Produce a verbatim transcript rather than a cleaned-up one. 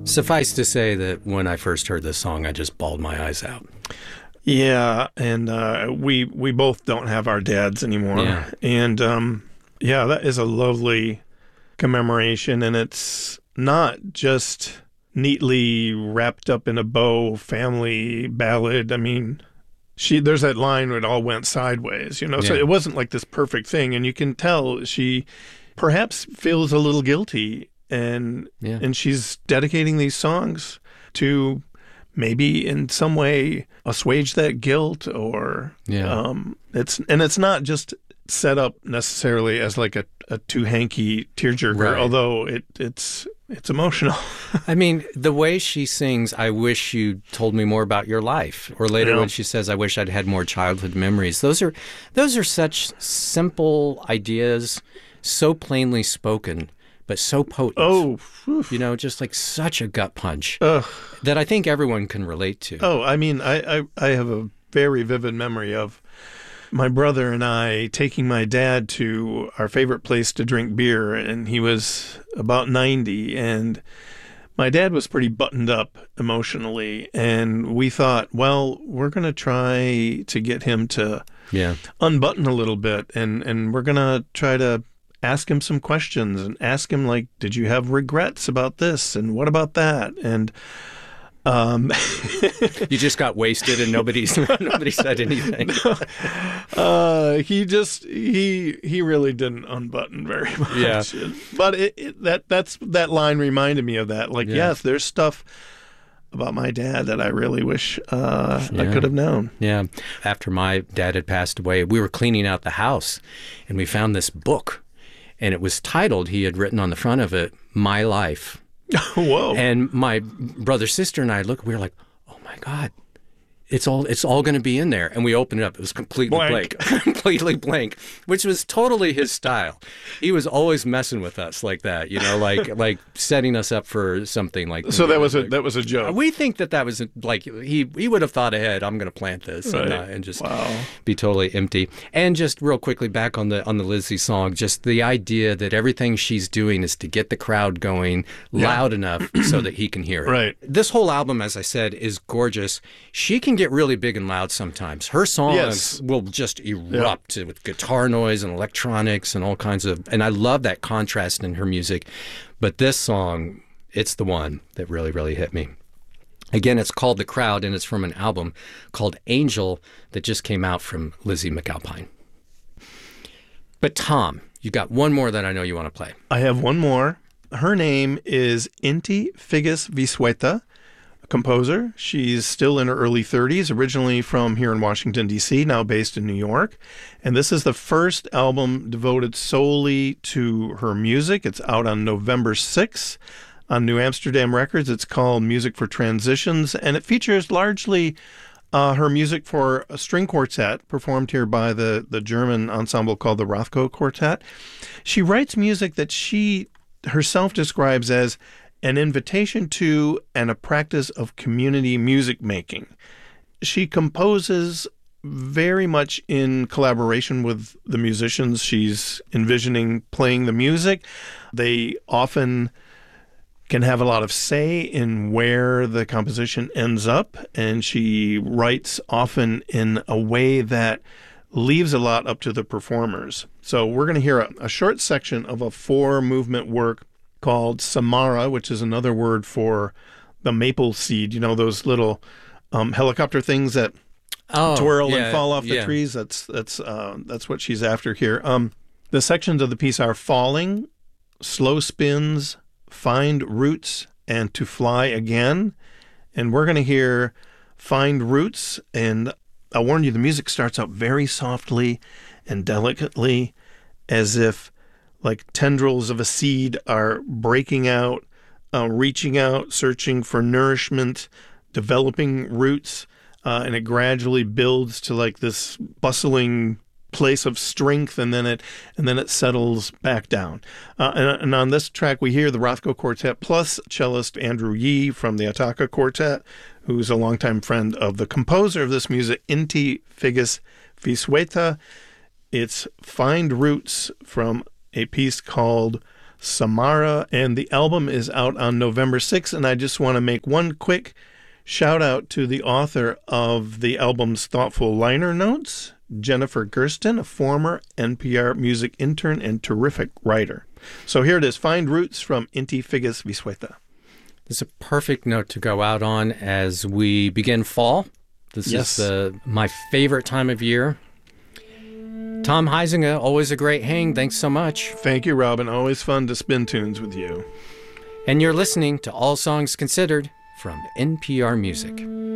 Suffice to say that when I first heard this song, I just bawled my eyes out. Yeah, and uh, we we both don't have our dads anymore. Yeah. And um, yeah, that is a lovely commemoration, and it's not just neatly wrapped up in a bow family ballad. I mean, she there's that line where it all went sideways, you know, so Yeah. it wasn't like this perfect thing, and you can tell she perhaps feels a little guilty, and Yeah. and she's dedicating these songs to maybe in some way assuage that guilt, or Yeah. um it's and it's not just set up necessarily as like a, a too hanky tearjerker, Right. although it it's it's emotional. I mean, the way she sings, I wish you told me more about your life. Or later Yeah. when she says, I wish I'd had more childhood memories. Those are those are such simple ideas, so plainly spoken, but so potent. Oh, whew. You know, just like such a gut punch Ugh. that I think everyone can relate to. Oh, I mean, I, I, I have a very vivid memory of my brother and I taking my dad to our favorite place to drink beer, and he was about ninety, and my dad was pretty buttoned up emotionally, and we thought, well, we're going to try to get him to Yeah. unbutton a little bit, and, and we're going to try to ask him some questions and ask him, like, did you have regrets about this, and what about that? And um You just got wasted and nobody's nobody said anything. uh he just he he really didn't unbutton very much. Yeah. But it, it that that's that line reminded me of that. Like, Yeah. yes, there's stuff about my dad that I really wish uh I Yeah. could have known. Yeah. After my dad had passed away, we were cleaning out the house and we found this book, and it was titled, he had written on the front of it, My Life. Whoa. And my brother, sister, and I looked, we were like, oh my God, it's all it's all going to be in there. And we opened it up. It was completely Blank. blank, completely blank, which was totally his style. He was always messing with us like that, you know, like like setting us up for something like So that was a that was a joke. We think that that was like he he would have thought ahead. I'm going to plant this and, Right. uh, and just Wow. be totally empty. And just real quickly back on the on the Lizzie song, just the idea that everything she's doing is to get the crowd going loud enough so that he can hear it. Right. This whole album, as I said, is gorgeous. She can get really big and loud sometimes. Her songs Yes. will just erupt with guitar noise and electronics and all kinds of. And I love that contrast in her music. But this song, it's the one that really, really hit me. Again, it's called The Crowd, and it's from an album called Angel that just came out from Lizzie McAlpine. But Tom, you got one more that I know you want to play. I have one more. Her name is Inti Figgis Vizueta, a composer. She's still in her early thirties, originally from here in Washington, D C, now based in New York. And this is the first album devoted solely to her music. It's out on November sixth on New Amsterdam Records. It's called Music for Transitions, and it features largely uh, her music for a string quartet performed here by the, the German ensemble called the Rothko Quartet. She writes music that she herself describes as an invitation to and a practice of community music making. She composes very much in collaboration with the musicians she's envisioning playing the music. They often can have a lot of say in where the composition ends up, and she writes often in a way that leaves a lot up to the performers. So we're going to hear a, a short section of a four-movement work called Samara, which is another word for the maple seed, you know, those little um, helicopter things that Oh, twirl yeah, and fall off the yeah. trees. That's that's uh, that's what she's after here. Um, the sections of the piece are Falling, Slow Spins, Find Roots, and To Fly Again. And we're going to hear Find Roots, and I'll warn you, the music starts out very softly and delicately, as if like tendrils of a seed are breaking out, uh, reaching out, searching for nourishment, developing roots, uh, and it gradually builds to like this bustling place of strength, and then it and then it settles back down. Uh, and, and on this track, we hear the Rothko Quartet plus cellist Andrew Yee from the Ataka Quartet, who's a longtime friend of the composer of this music, Inti Figgis Vizueta. It's Find Roots from a piece called Samara, and the album is out on November sixth. And I just want to make one quick shout out to the author of the album's thoughtful liner notes, Jennifer Gersten, a former N P R music intern and terrific writer. So here it is, Find Roots from Inti Figgis Vizueta. It's a perfect note to go out on as we begin fall. This Yes. is the, my favorite time of year. Tom Huizinga, always a great hang. Thanks so much. Thank you, Robin. Always fun to spin tunes with you. And you're listening to All Songs Considered from N P R Music.